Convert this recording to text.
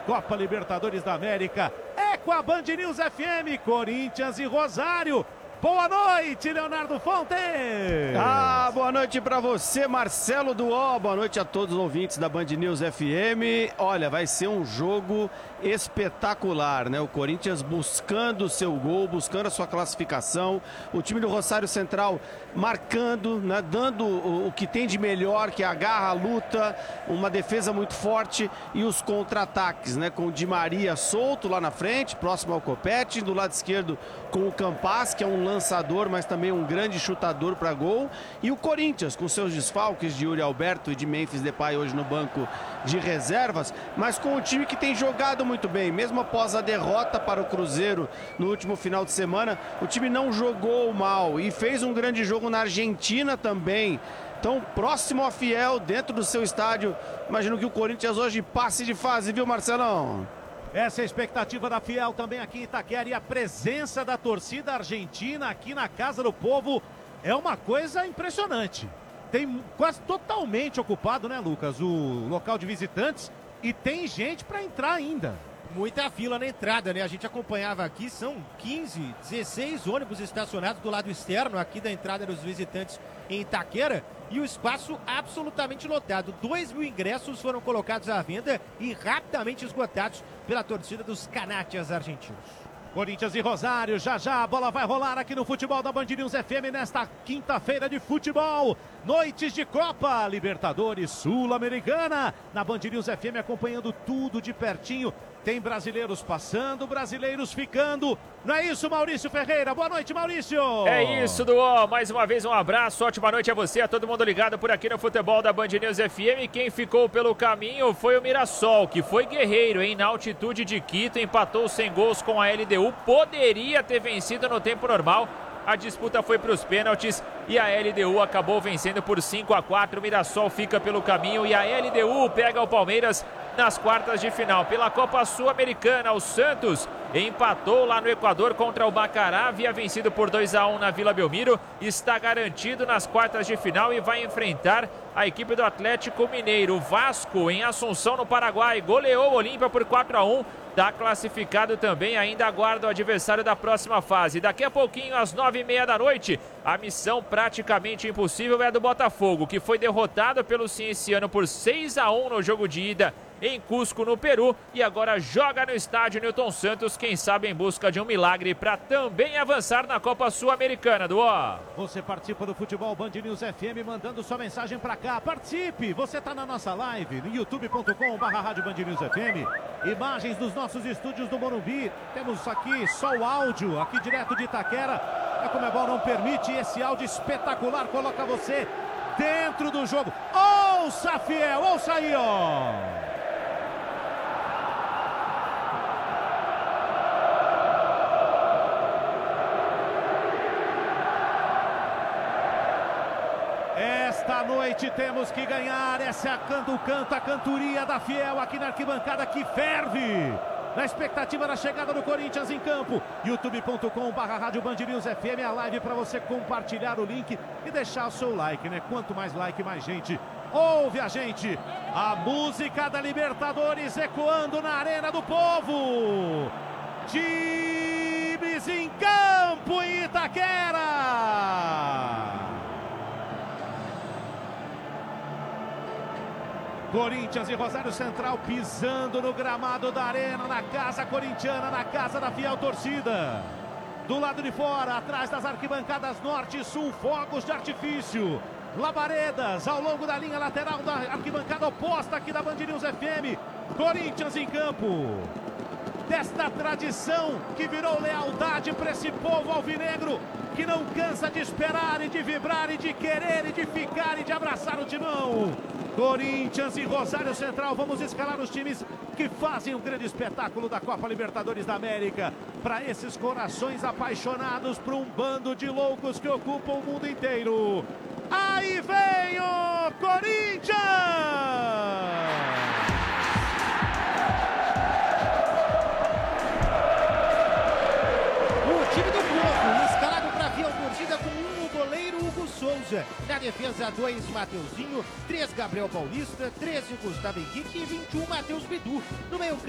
Copa Libertadores da América. É com a Band News FM, Corinthians e Rosário. Boa noite, Leonardo Fontes! Boa noite para você, Marcelo Duó. Boa noite a todos os ouvintes da Band News FM. Olha, vai ser um jogo espetacular, né? O Corinthians buscando o seu gol, buscando a sua classificação. O time do Rosário Central marcando, né? Dando o que tem de melhor, que é a garra, a luta, uma defesa muito forte e os contra-ataques, né? Com o Di Maria solto lá na frente, próximo ao Copete, do lado esquerdo com o Campas, que é um lançador, mas também um grande chutador para gol. E o Corinthians, com seus desfalques de Yuri Alberto e de Memphis Depay hoje no banco de reservas, mas com um time que tem jogado muito bem. Mesmo após a derrota para o Cruzeiro no último final de semana, o time não jogou mal e fez um grande jogo na Argentina também. Então, próximo a Fiel, dentro do seu estádio. Imagino que o Corinthians hoje passe de fase, viu, Marcelão? Essa é a expectativa da Fiel também aqui em Itaquera, e a presença da torcida argentina aqui na Casa do Povo é uma coisa impressionante. Tem quase totalmente ocupado, né, Lucas, o local de visitantes, e tem gente para entrar ainda. Muita fila na entrada, né? A gente acompanhava aqui, são 16 ônibus estacionados do lado externo aqui da entrada dos visitantes em Itaquera, e o espaço absolutamente lotado. 2.000 ingressos foram colocados à venda e rapidamente esgotados pela torcida dos Canatias argentinos. Corinthians e Rosário, já a bola vai rolar aqui no futebol da Band News FM nesta quinta-feira de futebol. Noites de Copa Libertadores Sul-Americana. Na Band News FM acompanhando tudo de pertinho. Tem brasileiros passando, brasileiros ficando. Não é isso, Maurício Ferreira? Boa noite, Maurício! É isso, Duó. Mais uma vez um abraço, ótima noite a você, a todo mundo ligado por aqui no futebol da Band News FM. Quem ficou pelo caminho foi o Mirassol, que foi guerreiro, hein? Na altitude de Quito, empatou sem gols com a LDU. Poderia ter vencido no tempo normal. A disputa foi para os pênaltis e a LDU acabou vencendo por 5-4. O Mirassol fica pelo caminho e a LDU pega o Palmeiras nas quartas de final. Pela Copa Sul-Americana, o Santos empatou lá no Equador contra o Macará, havia vencido por 2-1 na Vila Belmiro, está garantido nas quartas de final e vai enfrentar a equipe do Atlético Mineiro. O Vasco, em Assunção, no Paraguai, goleou o Olímpia por 4-1, está classificado também, ainda aguarda o adversário da próxima fase. Daqui a pouquinho, às 9h30 da noite, a missão praticamente impossível é a do Botafogo, que foi derrotado pelo Cienciano por 6-1 no jogo de ida em Cusco, no Peru, e agora joga no estádio Newton Santos, quem sabe em busca de um milagre para também avançar na Copa Sul-Americana, Duó. Você participa do Futebol Band News FM mandando sua mensagem para cá. Participe! Você está na nossa live no youtube.com/Rádio Band News FM. Imagens dos nossos estúdios do Morumbi. Temos aqui só o áudio, aqui direto de Itaquera. A Conmebol não permite, esse áudio espetacular coloca você dentro do jogo. Ouça, Fiel! Ouça aí, ó! Esta noite temos que ganhar, essa é a cantoria da Fiel aqui na arquibancada que ferve. Na expectativa da chegada do Corinthians em campo. youtube.com/Rádio Band News FM, a live para você compartilhar o link e deixar o seu like, né? Quanto mais like, mais gente ouve a gente. A música da Libertadores ecoando na Arena do Povo. Times em campo em Itaquera. Corinthians e Rosário Central pisando no gramado da Arena, na casa corintiana, na casa da fiel torcida. Do lado de fora, atrás das arquibancadas norte e sul, fogos de artifício, labaredas ao longo da linha lateral da arquibancada oposta aqui da Band News FM. Corinthians em campo. Desta tradição que virou lealdade para esse povo alvinegro, que não cansa de esperar e de vibrar e de querer e de ficar e de abraçar o timão. Corinthians e Rosário Central, vamos escalar os times que fazem um grande espetáculo da Copa Libertadores da América. Para esses corações apaixonados por um bando de loucos que ocupam o mundo inteiro. Aí vem o Corinthians! O time do Povo, escalado para fiel torcida com o goleiro Hugo Souza. Na defesa, 2, Mateuzinho, 3, Gabriel Paulista, 13, Gustavo Henrique e 21, Matheus Bidu. No meio